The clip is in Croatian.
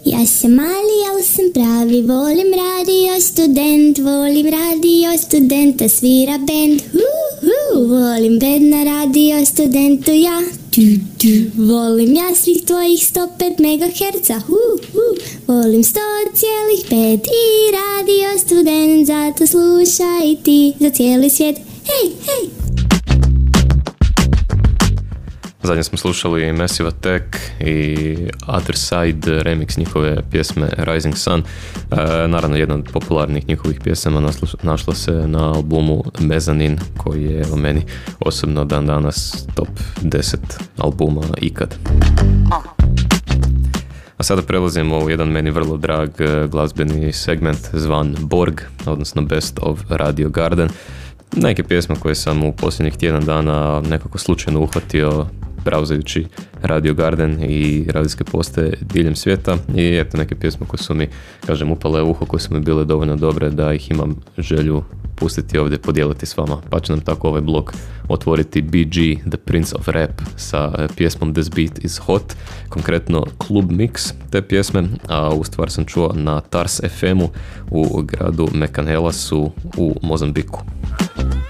Ja se mali, ali sam pravi, volim radio studenta, svira band, volim band na radio studentu, ja, volim ja svih tvojih 105 MHz, volim 100,5 i radio student, zato slušaj ti za cijeli svijet, hej, hej! Zadnje smo slušali Massive Attack i Other Side remix njihove pjesme Rising Sun. Naravno, jedna od popularnih njihovih pjesama našla se na albumu Mezzanine, koji je o meni osobno dan danas top 10 albuma ikad. A sada prelazimo u jedan meni vrlo drag glazbeni segment zvan Borg, odnosno Best of Radio Garden. Neke pjesme koje sam u posljednjih tjedan dana nekako slučajno uhvatio brauzajući Radio Garden i radijske postaje diljem svijeta i eto neke pjesme koje su mi, kažem, upale u uho, koje su mi bile dovoljno dobre da ih imam želju pustiti ovdje, podijeliti s vama. Pa će nam tako ovaj blok otvoriti BG, The Prince of Rap, sa pjesmom This Beat is Hot, konkretno Club Mix te pjesme, a u stvar sam čuo na Tars FM-u u gradu Mekanelasu u Mozambiku.